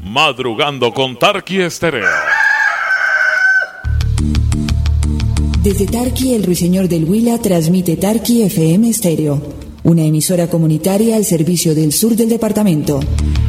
Madrugando con Tarqui Estéreo. Desde Tarqui, el ruiseñor del Huila transmite Tarqui FM Estéreo, una emisora comunitaria al servicio del sur del departamento.